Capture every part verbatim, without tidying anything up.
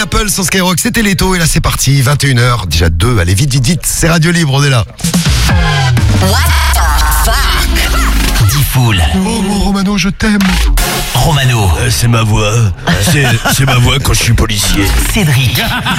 Apple sur Skyrock, c'était Leto et là c'est parti, vingt et une heures, déjà deux, allez vite, vite, vite, c'est Radio Libre, on est là. What the fuck? Diffoul. Oh mon Romano, je t'aime. Romano. Euh, c'est ma voix. C'est, c'est ma voix quand je suis policier. Cédric.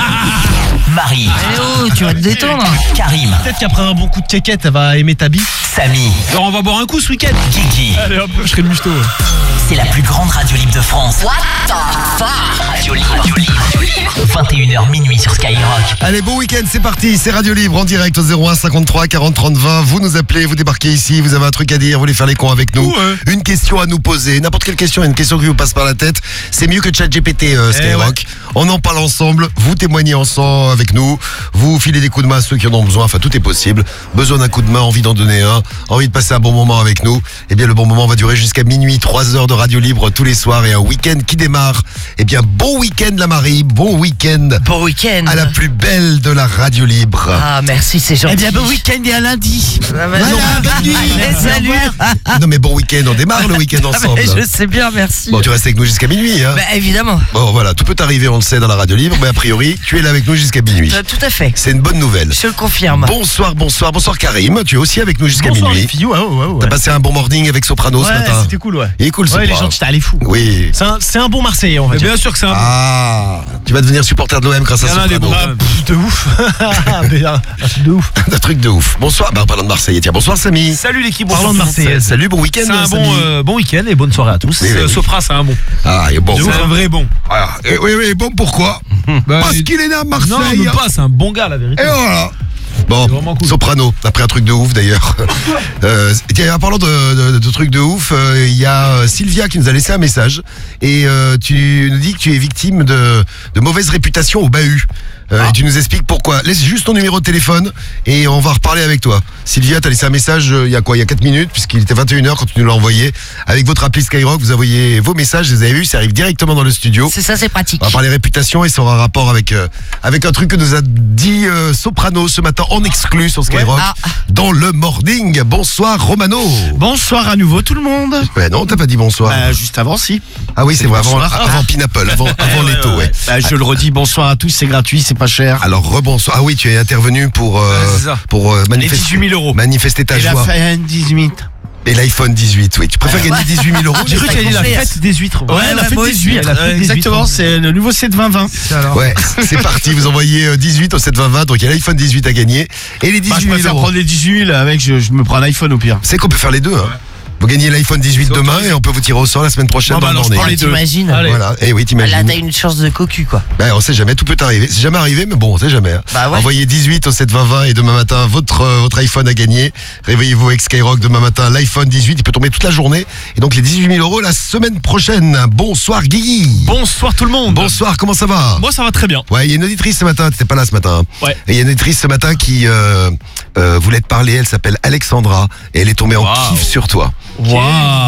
Marie. Eh oh, tu vas te détendre. Karim. Peut-être qu'après un bon coup de quéquette, elle va aimer ta bite. Samy. Alors on va boire un coup ce week-end. Guigui. Allez hop, je serai le musto. C'est la plus grande radio libre de France. What the fuck? Radio Libre. Radio Libre. vingt et une heures minuit sur Skyrock. Allez, bon week-end, c'est parti, c'est Radio Libre en direct au zéro un cinquante-trois quarante trente vingt. Vous nous appelez, vous débarquez ici, vous avez un truc à dire, vous voulez faire les cons avec nous. Ouais. Une question à nous poser, n'importe quelle question, une question qui vous passe par la tête. C'est mieux que ChatGPT euh, Skyrock. Eh ouais. On en parle ensemble, vous témoignez ensemble avec nous, vous filez des coups de main à ceux qui en ont besoin, enfin tout est possible. Besoin d'un coup de main, envie d'en donner un, envie de passer un bon moment avec nous. Eh bien le bon moment va durer jusqu'à minuit, trois heures de Radio Libre tous les soirs et un week-end qui démarre. Eh bien bon week-end la Marie, bon week-end Bon week-end. à la plus belle de la Radio Libre. Ah, merci, c'est gentil. Eh bien, bon week-end et à lundi. Ah, bah, Voilà, non. bonne nuit. Eh, salut. Non mais bon week-end, on démarre le week-end Ah, ensemble. mais je sais bien, merci. Bon, tu restes avec nous jusqu'à minuit, hein. Bah, évidemment. Bon voilà, tout peut arriver, on le sait dans la Radio Libre, mais a priori, tu es là avec nous jusqu'à minuit. Euh, Tout à fait. C'est une bonne nouvelle. Je le confirme. Bonsoir, bonsoir, bonsoir Karim, tu es aussi avec nous jusqu'à Bonsoir les minuit. filles, ouais, ouais, ouais. T'as passé un bon morning avec Soprano ce Ouais, matin. c'était cool, ouais. Il est cool, Ouais, Sopra. les gens, t'es allé fou. Oui. C'est un, c'est un bon Marseillais, on va dire. Bien sûr que c'est un. Ah, tu vas devenir supporter de l'O M grâce à Il y en a des Soprano. bons. Ah, pff, de ouf. Mais, un, un truc de ouf. Un truc de ouf. Bonsoir, bah en parlant de Marseillais, tiens, bonsoir Samy. Salut l'équipe. Parlons de Marseillais. Salut, bon week-end C'est un Samy. bon, euh, bon week-end et bonne soirée à tous. Oui, oui, Euh, oui. Sopra, c'est un bon. Ah, et bon. C'est un vrai bon. Ah, et oui, oui, bon, pourquoi Bah, Parce il- qu'il est né à Non, Marseille. même pas, c'est un bon gars, la vérité. Et voilà. Bon, C'est vraiment cool. Soprano, après un truc de ouf d'ailleurs. euh, tiens, en parlant de, de, de trucs de ouf, il euh, y a euh, Sylvia qui nous a laissé un message et euh, tu nous dis que tu es victime de, de mauvaise réputation au bahut. Euh, Ah. Et tu nous expliques pourquoi. Laisse juste ton numéro de téléphone et on va reparler avec toi. Sylvia, t'as laissé un message euh, il y a quoi Il y a quatre minutes, puisqu'il était vingt et une heures quand tu nous l'as envoyé. Avec votre appli Skyrock, vous envoyez vos messages, vous avez vu, ça arrive directement dans le studio. C'est ça, c'est pratique. On va parler réputation et ça aura un rapport avec, euh, avec un truc que nous a dit euh, Soprano ce matin en exclu sur Skyrock Ouais. Ah. dans le morning. Bonsoir Romano. Bonsoir à nouveau tout le monde. Ouais, non, t'as pas dit bonsoir. Bah, juste avant, si. ah oui, c'est vrai, avant, bonsoir. avant Pinapple, avant, avant Ouais, Leto, ouais, ouais. ouais. Bah, je le redis, bonsoir à tous, c'est gratuit, c'est pas cher. Alors rebonsoir. Ah oui, tu es intervenu pour, euh, Ouais, c'est ça. pour euh, Les manifester, dix-huit mille euros. manifester ta Et la joie. fin dix-huit. Et l'iPhone dix-huit, oui. Tu préfères gagner dix-huit mille euros J'ai cru pas qu'il y avait la compris. fête des huîtres. Ouais, la ouais, fête moi des aussi. huîtres. La fête des Exactement, huîtres. c'est le nouveau sept vingt vingt. Ouais, c'est parti. Vous envoyez euh, dix-huit au sept vingt vingt, donc il y a l'iPhone dix-huit à gagner. Et les Bah, je dix-huit mille préfère euros. prendre les dix-huit mille avec, je, je me prends un iPhone au pire. C'est qu'on peut faire les deux, hein. Vous gagnez l'iPhone dix-huit demain et on peut vous tirer au sort la semaine prochaine Bon, bah, dans le alors, je morning. prends les deux. T'imagines? Allez. Voilà, et oui, Là, t'imagines. t'as une chance de cocu, quoi. Ben, on sait jamais, tout peut arriver. C'est jamais arrivé, mais bon, on sait jamais. hein. Bah ouais. Envoyez dix-huit au sept vingt vingt et demain matin, votre, euh, votre iPhone à gagner. Réveillez-vous avec Skyrock demain matin, l'iPhone dix-huit, il peut tomber toute la journée. Et donc les dix-huit mille euros la semaine prochaine. Bonsoir Guigui. Bonsoir tout le monde. Bonsoir, comment ça va? Moi, ça va très bien. Ouais, il y a une auditrice ce matin, t'étais pas là ce matin. hein. Ouais. Et il y a une auditrice ce matin qui euh, euh, voulait te parler, elle s'appelle Alexandra, et elle est tombée en Waouh. kiff sur toi. Waouh,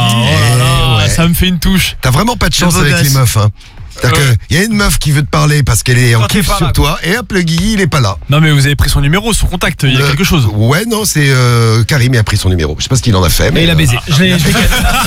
Eh ouais. ça me fait une touche. T'as vraiment pas de chance beau avec gosse. les meufs, hein. C'est-à-dire Ouais. qu'il y a une meuf qui veut te parler parce qu'elle est en Quand t'es kiff pas sur là, toi, et hop, le Guigui, il est pas là. Non, mais vous avez pris son numéro, son contact, il y a Euh, quelque chose. Ouais, non, c'est euh, Karim a pris son numéro. Je sais pas ce qu'il en a fait, mais. Et il a baisé. Je l'ai. je l'ai-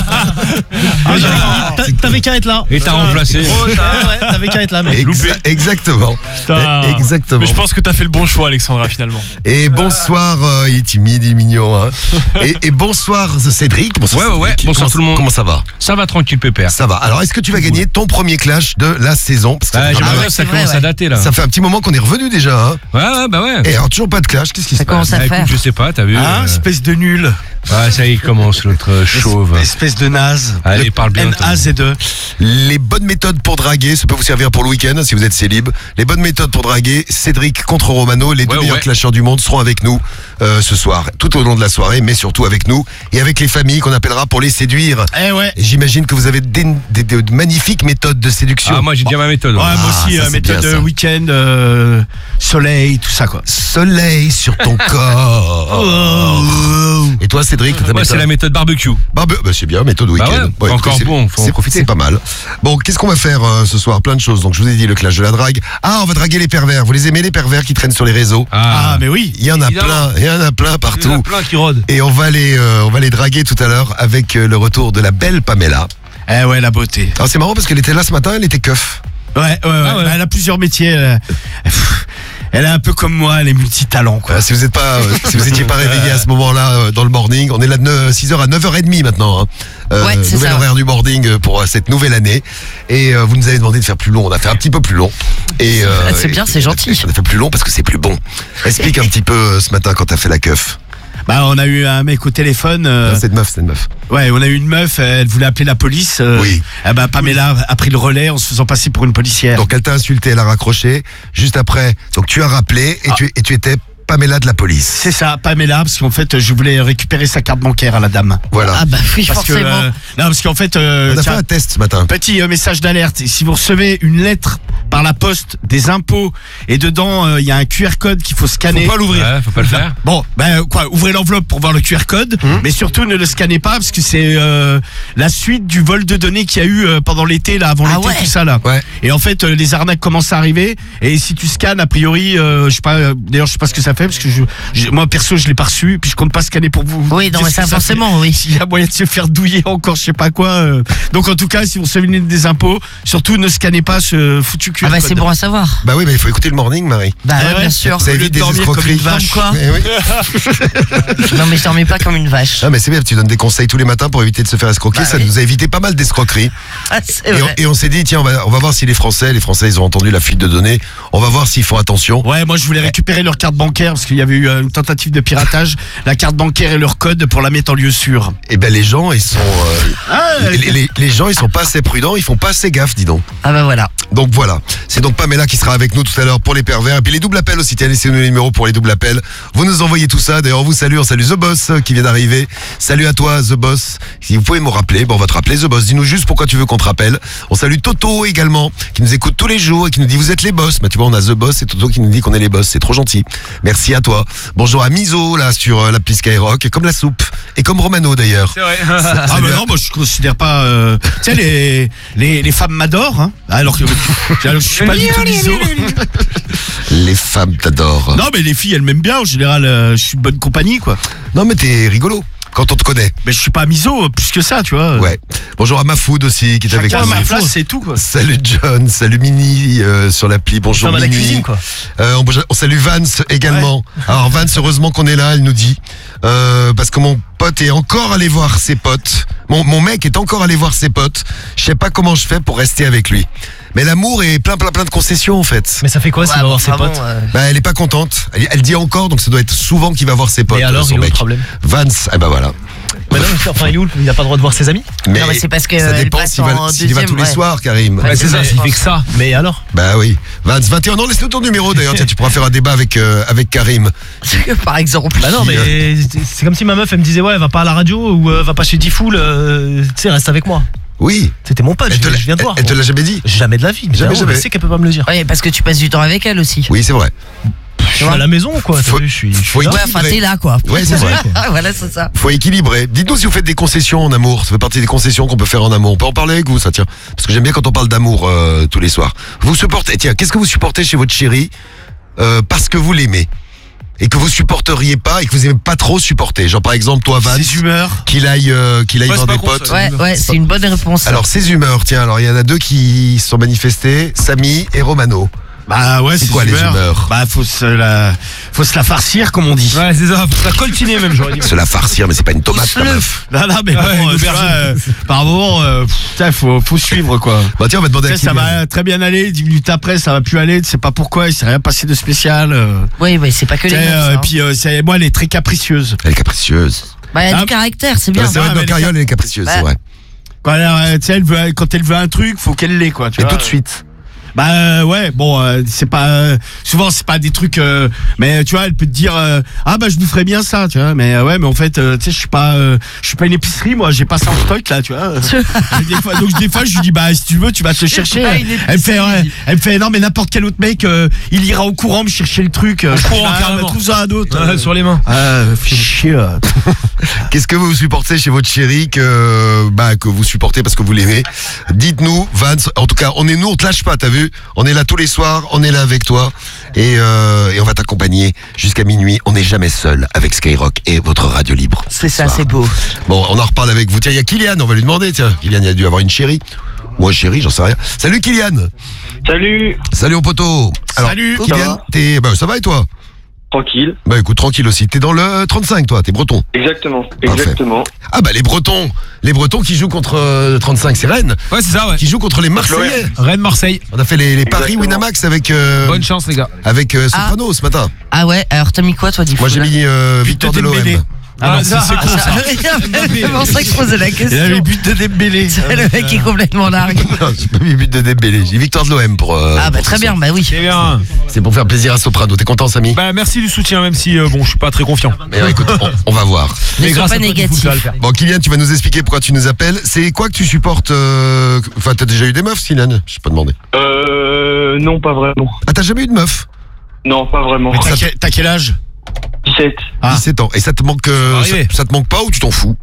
Ah, t'a- T'avais qu'à être là. Et t'as remplacé. Oh, t'as- ouais, T'avais qu'à être là, mec. Exa- exactement. Putain. Exactement. Mais je pense que t'as fait le bon choix, Alexandra, finalement. Et bonsoir, euh, il est timide, il est mignon. Hein. et, et bonsoir Cédric. Bonsoir, Ouais, ouais, ouais. Cédric. Bonsoir Comment- tout le monde. Comment ça va? Ça va tranquille, pépère. Ça va. Alors, est-ce que tu vas gagner ton premier clash de la saison? Parce que ça, Ah, fait, j'aimerais un- bien, ça c'est vrai, commence ouais. à dater là. ça fait un petit moment qu'on est revenu déjà. Hein. Ouais, ouais, bah ouais. Et alors, toujours pas de clash. Qu'est-ce qui se Ça passe? commence à Bah, faire. écoute, je sais pas, t'as vu. Hein, euh, espèce de nul. Ah, ça y est, il commence l'autre euh, chauve. Espèce de naze. Allez, parle bien. N A Z E. Les bonnes méthodes pour draguer, ça peut vous servir pour le week-end si vous êtes célib. Les bonnes méthodes pour draguer, Cédric contre Romano, les deux Ouais, meilleurs ouais. clasheurs du monde seront avec nous euh, ce soir, tout au long de la soirée, mais surtout avec nous et avec les familles qu'on appellera pour les séduire. Eh ouais. Et j'imagine que vous avez des, des- des- de magnifiques méthodes de séduction. Ah, moi j'ai déjà ma méthode. Ouais, ouais. moi aussi, ça, euh, c'est méthode bien, de ça. week-end, euh, soleil, tout ça, quoi. Soleil sur ton corps. Et toi, Cédric, ta Moi, méthode c'est la méthode barbecue. Bah, bah, bah, c'est bien, méthode week-end. ouais, encore c'est- bon, faut en c'est- profiter. C'est pas mal. Bon, qu'est-ce qu'on va faire euh, ce soir? Plein de choses. Donc, je vous ai dit le clash de la drague. Ah, on va draguer les pervers. Vous les aimez, les pervers qui traînent sur les réseaux? Ah, mais oui. Il y en a évidemment. plein, il y en a plein Il y en partout. a plein qui rôdent. Et on va les, euh, on va les draguer tout à l'heure avec euh, le retour de la belle Pamela. Eh ouais, la beauté. Alors c'est marrant parce qu'elle était là ce matin, elle était keuf. Ouais, ouais, ouais. Ah ouais. Bah, elle a plusieurs métiers. Elle, elle est un peu comme moi, elle est multitalent, quoi. Euh, si vous êtes pas, euh, si vous étiez pas réveillé à ce moment-là euh, dans le morning, on est là de six heures à neuf heures trente maintenant. Hein. Euh, Ouais, c'est nouvel ça. horaire du morning euh, pour euh, cette nouvelle année. Et euh, vous nous avez demandé de faire plus long. On a fait un petit peu plus long. Et euh, Ah, c'est bien, et- c'est gentil. On a fait plus long parce que c'est plus bon. Explique un petit peu euh, ce matin quand t'as fait la keuf. Bah, on a eu un mec au téléphone. euh, Non, c'est une meuf, c'est une meuf. ouais, on a eu une meuf, elle voulait appeler la police. euh, Oui. eh ben, Pamela a pris le relais en se faisant passer pour une policière. Donc elle t'a insulté, elle a raccroché. Juste après, donc tu as rappelé et, Ah. tu, et tu étais Pamela de la police. C'est ça, Pamela, parce qu'en fait, je voulais récupérer sa carte bancaire à la dame. Voilà. Ah bah oui, Parce que, forcément. euh, non, parce qu'en fait, euh, On a tiens, fait un test ce matin. petit euh, message d'alerte. Si vous recevez une lettre par la poste des impôts et dedans euh, il y a un Q R code qu'il faut scanner. Faut pas l'ouvrir. Ouais, faut pas le faire. Bon, ben quoi, ouvrez l'enveloppe pour voir le Q R code, mais surtout ne le scannez pas parce que c'est euh, la suite du vol de données qu'il y a eu euh, pendant l'été là, avant Ah l'été, ouais. tout ça là. Ouais. Et en fait, euh, les arnaques commencent à arriver. Et si tu scannes, a priori, euh, je sais pas. euh, D'ailleurs, je sais pas ce que ça fait parce que je, je- moi perso, je l'ai pas reçu. Puis je compte pas scanner pour vous. Oui, non, dire mais ce ça que forcément, fait. oui. S'il y a moyen de se faire douiller encore, je sais pas quoi. euh. Donc en tout cas, si vous recevez une lettre des impôts, surtout ne scannez pas ce foutu Q R Ah bah code. c'est bon à savoir. Bah oui, mais il faut écouter le morning, Marie. Bah Ah ouais, ouais. bien sûr. Ça Au lieu évite de des dormir comme escroqueries. une vache. Comme quoi. Mais oui. Non mais je dormais pas comme une vache. Ah mais c'est bien, tu donnes des conseils tous les matins pour éviter de se faire escroquer. Bah ça oui. nous a évité pas mal d'escroqueries. Ah, c'est Et on, vrai. et on s'est dit, tiens, on va, on va voir si les Français, les Français, ils ont entendu la fuite de données. On va voir s'ils font attention. Ouais, moi je voulais récupérer leur carte bancaire parce qu'il y avait eu euh, une tentative de piratage. La carte bancaire et leur code pour la mettre en lieu sûr. Et ben les gens, ils sont, euh, Ah, les, les- les gens, ils sont pas assez prudents, ils font pas assez gaffe, dis donc. Ah bah voilà. Donc voilà, c'est donc Pamela qui sera avec nous tout à l'heure pour les pervers. Et puis les doubles appels aussi, tiens, laissez-nous les numéros pour les doubles appels. Vous nous envoyez tout ça, d'ailleurs on vous salue, on salue The Boss euh, qui vient d'arriver. Salut à toi The Boss, si vous pouvez me rappeler, bon on va te rappeler The Boss, dis-nous juste pourquoi tu veux qu'on te rappelle. On salue Toto également, qui nous écoute tous les jours et qui nous dit vous êtes les boss. Bah tu vois on a The Boss et Toto qui nous dit qu'on est les boss, c'est trop gentil. Merci à toi. Bonjour à Miso là sur euh, l'appli Skyrock, et comme la soupe, et comme Romano d'ailleurs. C'est vrai. Ah Salut bah à- non, moi je considère pas. euh, tu sais les, les les femmes m'adorent, hein, alors que alors, je suis pas du tout biseau. Les femmes t'adorent. Non mais les filles elles m'aiment bien en général. euh, je suis de bonne compagnie quoi. Non mais t'es rigolo quand on te connaît. Mais je suis pas miso plus que ça, tu vois. Ouais. Bonjour à Mafoud aussi qui est avec Chacun nous. à ma place, c'est tout quoi. Salut John, salut Mini euh, sur l'appli, bonjour Femme à la Minuit. cuisine, quoi. Euh, on, on salue Vance également. Alors Vance, heureusement qu'on est là, elle nous dit. Euh, parce que mon pote est encore allé voir ses potes. Mon, mon mec est encore allé voir ses potes. Je sais pas comment je fais pour rester avec lui. Mais l'amour est plein plein plein de concessions en fait. Mais ça fait quoi s'il va Ouais, voir bon, ses vraiment, potes euh, Bah elle est pas contente. Elle, elle dit encore, donc ça doit être souvent qu'il va voir ses potes. Et alors, son il est où le mec. problème? Vance, eh ben voilà. Mais non, mais enfin, il est où? Il a pas le droit de voir ses amis? Mais, Non, mais c'est parce que, ça euh, elle dépend passe s'il va, en s'il y va deuxième, tous les ouais. soirs, Karim. Ouais, c'est ça, je il fait pense. que ça. Mais alors? Bah oui. Vance, vingt et un ans, laisse-nous ton numéro d'ailleurs. Tiens, tu pourras faire un débat avec, euh, avec Karim. Par exemple. Bah non, mais c'est comme si ma meuf elle me disait ouais, va pas à la radio ou euh, va pas chez Diffoul, euh, tu sais, reste avec moi. Oui. C'était mon pote, Elle je, te l'a- je viens de voir. Elle te l'a jamais dit? Jamais de la vie. Mais Jamais, jamais, jamais. Je sais qu'elle peut pas me le dire. Ouais, parce que tu passes du temps avec elle aussi. Oui, c'est vrai. Je suis à la maison quoi. t'as Faut- vu, je suis. je suis faut là. Ouais, enfin t'es là quoi. Ouais, c'est vrai. Ah, voilà, c'est ça. Faut équilibrer. Dites-nous si vous faites des concessions en amour. Ça fait partie des concessions qu'on peut faire en amour. On peut en parler avec vous, ça tient. Parce que j'aime bien quand on parle d'amour euh, tous les soirs. Vous supportez. Tiens, qu'est-ce que vous supportez chez votre chérie euh, parce que vous l'aimez et que vous supporteriez pas et que vous aimez pas trop supporter. Genre par exemple toi, Vance, Ses humeurs. qu'il aille, euh, qu'il aille Ouais, voir c'est des pas con, potes. ça. Ouais, ouais, c'est une bonne réponse. Alors ses humeurs. Tiens, alors il y en a deux qui se sont manifestés, Samy et Romano. Bah ouais, C'est ses quoi, les humeurs Bah faut se la faut se la farcir comme on dit. Ouais, c'est ça. Faut la coltiner même, j'aurais dit. Se la farcir, mais c'est pas une tomate quand même. Non, non, mais Ah bon, ouais, une euh, tu aubergine. vois, euh, par moment, euh, pff, putain, faut, faut suivre quoi. Bah tiens, on va demander Tu à sais, ça Kylian. va très bien aller, dix minutes après, ça va plus aller, tu sais pas pourquoi, il s'est rien passé de spécial. euh. Oui, ouais, c'est pas que Tu les sais, meufs. euh, ça, et hein. puis, euh, c'est- moi, elle est très capricieuse. Elle est capricieuse. Bah, elle a Ah, du caractère, c'est bien. Ouais, c'est vrai, mais dans les Carriole, elle est capricieuse, Bah, c'est vrai. Quand elle, euh, tu sais, elle veut, quand elle veut un truc, faut qu'elle l'ait, quoi. Tu Et vois. tout de suite. Bah euh, ouais, bon, euh, c'est pas euh, souvent c'est pas des trucs, euh, mais tu vois, elle peut te dire euh, ah bah je vous ferais bien ça, tu vois, mais euh, ouais, mais en fait, euh, tu sais, je suis pas, euh, je suis pas une épicerie, moi, j'ai pas ça en stock là, tu vois. des fois, donc des fois, je lui dis bah si tu veux, tu vas te chercher. pas une Elle me fait, épicerie. ouais, elle me fait non mais n'importe quel autre mec, euh, il ira au courant me chercher le truc. euh, Au je courant, dis, ah, carrément. bah, trouve ça à d'autres. Ouais, sur les mains. Ah, fais chier. euh. Qu'est-ce que vous supportez chez votre chérie que, bah, que vous supportez parce que vous l'aimez? Dites-nous, Vance. En tout cas, on est nous, on te lâche pas, t'as vu? On est là tous les soirs, on est là avec toi. Et, euh, et on va t'accompagner jusqu'à minuit. On n'est jamais seul avec Skyrock et votre radio libre. C'est ce ça, soir. c'est beau. Bon, on en reparle avec vous. Tiens, il y a Kylian, on va lui demander, tiens. Kylian, il a dû avoir une chérie. Ou un chéri, j'en sais rien. Salut Kylian. Salut. Salut mon poteau. Alors, Salut. Kylian, Ça va t'es, bah, ça va et toi? Tranquille. Bah écoute, tranquille aussi. T'es dans le trente-cinq, toi, t'es breton. Exactement. Parfait. Exactement. Ah bah les Bretons, les Bretons qui jouent contre euh, trente-cinq, c'est Rennes, Ouais, c'est ça, ouais. qui jouent contre les Marseillais. Rennes-Marseille. On a fait les, les paris Exactement. Winamax avec euh, Bonne chance, les gars. avec euh, Soprano ce matin. Ah ouais, alors t'as mis quoi toi, Moi j'ai Diffoul mis euh, victoire de l'O M. Dembélé. Ah, non, ça, c'est con, ça. C'est pour ça que je posais la Il a question. les buts de Dembélé. C'est le mec qui est complètement largue. Non, j'ai pas mis but de Dembélé, j'ai victoire de l'O M pour. euh, Ah bah pour très ce bien, soir. bah oui. C'est bien. C'est pour faire plaisir à Soprano. T'es content, Samy? Bah, merci du soutien, même si, euh, bon, je suis pas très confiant. Mais euh, écoute, on, on va voir. Ne sois grâce pas à toi, du coup, négatif. ça va le faire. Bon, Kylian, tu vas nous expliquer pourquoi tu nous appelles. C'est quoi que tu supportes euh, Enfin, t'as déjà eu des meufs, Kylian? Je pas demandé. Euh, non, pas vraiment. Ah, t'as jamais eu de meuf? Non, pas vraiment. Mais t'as quel- T'as quel âge? dix-sept. Ah. dix-sept ans. Et ça te manque, euh, Ça va arriver. ça, ça te manque pas ou tu t'en fous?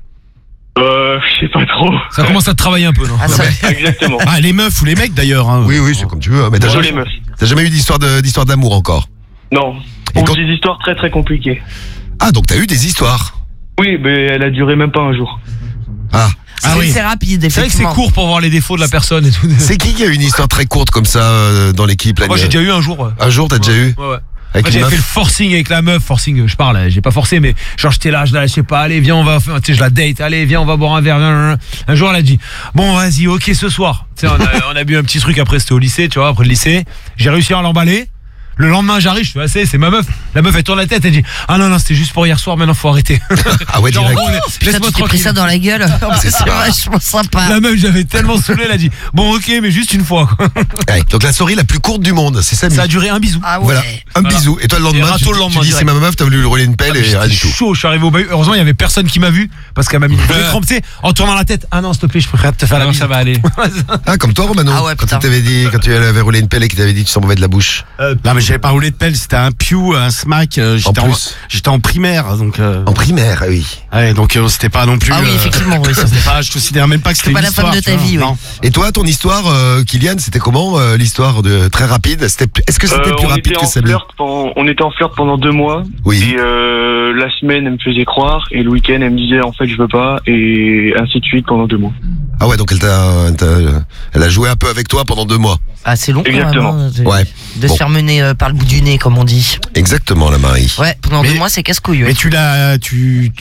Euh, je sais pas trop. Ça commence à te travailler un peu, non? Ah, ça- Exactement. Ah, les meufs ou les mecs d'ailleurs. Hein. Oui, oui, c'est comme tu veux. hein, Mais t'as Moi, jamais, les meufs. t'as jamais eu d'histoire de- d'histoire d'amour encore? Non. Et Pour quand- des histoires très très compliquées. Ah, donc t'as eu des histoires? Oui, mais elle a duré même pas un jour. Ah. Ah c'est oui. c'est rapide, C'est vrai que c'est effectivement. court pour voir les défauts de la personne et tout. C'est qui qui a eu une histoire très courte comme ça euh, dans l'équipe là, Moi, j'ai déjà eu un jour. Ouais. Un jour, t'as déjà eu? Ouais, ouais. Avec Moi, une j'avais meuf fait le forcing avec la meuf, forcing, je parle, j'ai pas forcé, mais genre j'étais là, je la lâchais pas, allez, viens, on va, faire- tu sais, je la date, allez, viens, on va boire un verre. Viens, viens, viens. Un jour, elle a dit, bon, vas-y, ok, ce soir. Tu sais, on a, on a bu un petit truc après, c'était au lycée, tu vois, après le lycée. J'ai réussi à l'emballer. Le lendemain, j'arrive, je fais, ah, c'est, c'est ma meuf. La meuf, elle tourne la tête, elle dit, ah non, non, c'était juste pour hier soir, maintenant, faut arrêter. Ah ouais, Genre, direct. bon, Putain, laisse-moi tu t'es pris tranquille. ça dans la gueule. C'est vachement sympa. La meuf, j'avais tellement saoulé, elle a dit, bon, ok, mais juste une fois, quoi. Ouais, donc la story la plus courte du monde, c'est Samy. Ça a duré un bisou. Ah ouais. Voilà, un Voilà. bisou. Et toi le lendemain, Et râteau tu, le lendemain, tu dis direct. c'est ma meuf, t'as voulu lui rouler une pelle et rien J'étais du tout. chaud, je suis arrivé au bahut. Heureusement, il y avait personne qui m'a vu parce qu'elle m'a mis une vraie trempe, tu sais, en tournant la tête. Ah non, s'il te plaît, je préfère te faire la bise. Ça va aller. Ah, comme toi, Romano. Ah ouais, quand tu putain. t'avais dit, quand tu avais roulé une pelle et qu'il t'avait dit tu sens mauvais de la bouche. Non, mais j'avais pas roulé de pelle, c'était un Pew, un Smack. euh, J'étais En en, plus. j'étais en primaire, donc. euh, En primaire, ah oui. Ouais, donc euh, c'était pas non plus. Ah oui, euh, effectivement, oui, ça, c'était pas, je considère même pas que c'était pas une la femme histoire, de tu ta vois. vie, oui. Non. Et toi, ton histoire, euh, Kylian, c'était comment euh, l'histoire de très rapide? C'était, plus- est-ce que c'était Euh, plus on, rapide était que en Samy? flirt pendant, on était en flirt pendant deux mois. Oui. Et euh, la semaine, elle me faisait croire. Et le week-end, elle me disait en fait, je veux pas. Et ainsi de suite pendant deux mois. Ah ouais, donc elle t'a, elle t'a- elle a joué un peu avec toi pendant deux mois. Ah, c'est long quand même, Exactement. hein, de, Ouais. de Bon. se faire mener euh, par le bout du nez, comme on dit. Exactement, la Marie. Ouais, pendant Mais- deux mois, c'est casse-couille. Mais ouais. tu l'as, tu,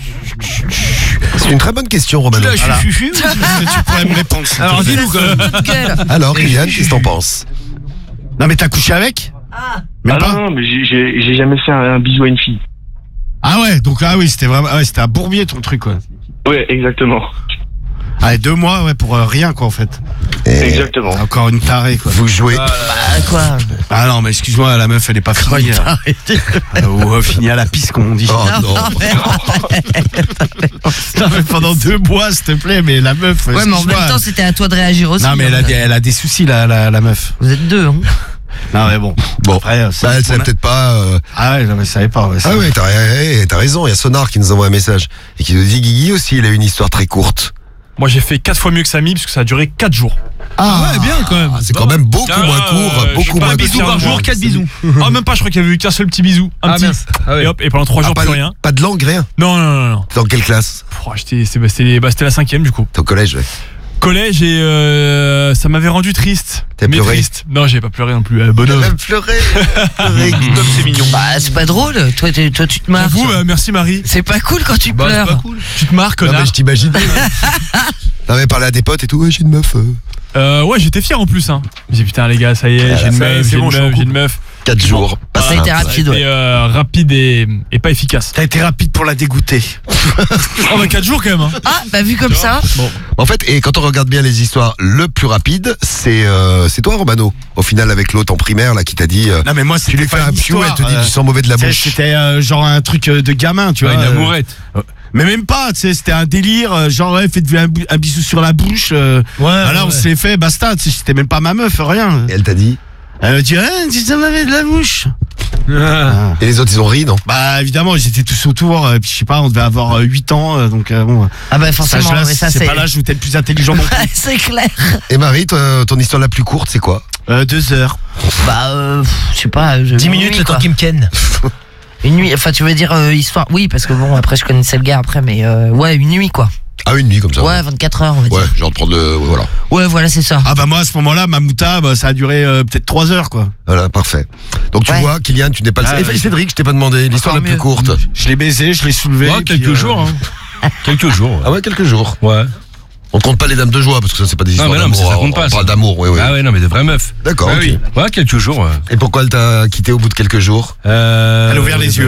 C'est une très bonne question, Romano. Là, je suis fufu. tu pourrais me répondre. s'il te Alors, plaît. dis-nous, quand même. Coup de gueule. Alors, Kylian, qu'est-ce que t'en penses? Non, mais t'as couché avec? Même Ah pas. non, non, mais j'ai- j'ai j'ai jamais fait un, un bisou à une fille. Ah ouais, donc ah oui, c'était vraiment, ah ouais, c'était à Bourbier ton truc quoi. Ouais, exactement. Ah, et deux mois, ouais, pour euh, rien quoi en fait. Et Exactement. C'est encore une tarée quoi. vous jouez. Bah, quoi. Ah non, mais excuse-moi, la meuf elle est pas finie. euh, ou euh, finie à la piste comme on dit. Oh non. Non, mais pendant deux mois, s'il te plaît, mais la meuf. Ouais, mais en même excuse-moi. temps, c'était à toi de réagir aussi. Non, mais elle a, hein. des, elle a des soucis la, la, la meuf. Vous êtes deux, hein. Non, mais bon. Bon. Après, euh, c'est- Bah, elle savait peut-être pas. euh, Ah ouais, non, mais je savais pas. Ouais, Ah ouais, t'as, eh, t'as raison, il y a Sonar qui nous envoie un message et qui nous dit Guigui aussi, il a eu une histoire très courte. Moi j'ai fait quatre fois mieux que Samy parce que ça a duré quatre jours. Ah ouais, bien, quand même. C'est quand même beaucoup Ah, moins court, euh, beaucoup je moins suis pas Bisous Bisous par par jour, jour, quatre bisous. Ah même pas, je crois qu'il y avait eu qu'un seul petit bisou, un Ah, petit. mince. Ah ouais. Et hop, et pendant trois jours pas, plus de, rien. pas de langue, rien. Non non non non. Dans quelle classe? Pff, j'étais, c'est- bah, c'était, bah, c'était la cinquième du coup. T'es au collège, ouais. Collège et euh, ça m'avait rendu triste. T'as Mais pleuré? triste. Non, j'ai pas pleuré non plus. Euh, bonhomme. pleuré. Bonhomme, c'est mignon. Bah, c'est pas drôle. Toi, tu- toi tu te marres. Vous, bah, merci Marie. C'est pas cool quand tu Bah, c'est pleures. pas cool. Tu te marres, Non, connard. mais je t'imagine. T'avais parlé à des potes et tout, ouais, j'ai une meuf. euh, Euh, ouais, j'étais fier en plus. Hein. J'ai dit putain les gars, ça y est, j'ai une ça y est, meuf, c'est j'ai bon, une je suis en meuf, j'ai couple. une meuf. quatre jours. Pas Ça a été simple. rapide, C'était ouais. euh, rapide et, et pas efficace. T'as été rapide pour la dégoûter. Oh bah quatre jours quand même. Hein. Ah, bah, vu comme ça. En fait, et quand on regarde bien les histoires, le plus rapide, c'est euh, c'est toi, Romano. Au final, avec l'autre en primaire, là, qui t'a dit. euh, Non, mais moi, tu lui fais un piou, elle te dit euh, tu sens mauvais de la tu sais, bouche. C'était euh, genre un truc euh, de gamin, tu vois. une euh, amourette. Mais même pas, tu sais, c'était un délire, euh, genre, ouais, faites un, bou- un bisou sur la bouche. Euh, Ouais. voilà, on ouais. s'est fait, basta, tu sais, c'était même pas ma meuf, rien. Et elle t'a dit. Elle me dit, eh, tu ça m'avait de la bouche. Ah. Et les autres, ils ont ri, non? Bah, évidemment, ils étaient tous autour, euh, puis je sais pas, on devait avoir euh, huit ans, euh, donc euh, bon. Ah, bah, Ça, forcément. là, mais ça, c'est c'est. pas l'âge où t'es le plus intelligent non plus. C'est clair. Et Marie, toi, ton histoire la plus courte, c'est quoi? Euh, deux heures. Bah, euh, pff, je sais pas. je- dix une minutes nuit, le temps quoi. qu'il me ken. Une nuit, enfin, tu veux dire euh, histoire. Oui, parce que bon, après, je connaissais le gars après, mais euh, ouais, une nuit, quoi. Ah, une nuit comme ça. Ouais, vingt-quatre heures, on va dire. Ouais, genre de prendre le. Voilà. Ouais, voilà, c'est ça. Ah bah moi à ce moment-là, ma mouta, bah, ça a duré euh, peut-être trois heures quoi. Voilà, parfait. Donc tu Ouais. vois, Kylian, tu n'es pas le Ah, seul. Et ouais. Cédric, je t'ai pas demandé l'histoire la Encore plus mieux. courte. Je l'ai baisé, je l'ai soulevé. Ouais, et puis, quelques euh, jours. Hein. quelques jours. Ah ouais, quelques jours. Ouais. On compte pas les dames de joie parce que ça c'est pas des histoires mais non, mais d'amour. ça, ça compte on pas, parle ça. d'amour, oui, oui. Ah ouais, non, mais de vraies meufs. D'accord, Ah ok. oui. Ouais, quelques jours. Ouais. Et pourquoi elle t'a quitté au bout de quelques jours? Euh, Elle a ouvert les yeux.